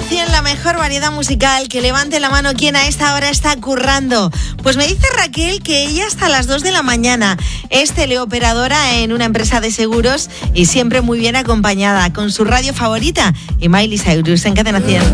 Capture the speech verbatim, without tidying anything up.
cien, la mejor variedad musical. Que levante la mano quien a esta hora está currando. Pues me dice Raquel que ella hasta las dos de la mañana es teleoperadora en una empresa de seguros y siempre muy bien acompañada con su radio favorita y Miley Cyrus en Cadena cien.